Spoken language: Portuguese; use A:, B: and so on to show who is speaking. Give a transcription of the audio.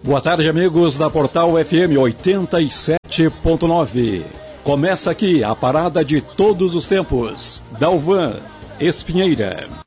A: Boa tarde, amigos da Portal FM 87.9. Começa aqui a parada de todos os tempos. Dalvan Espinheira.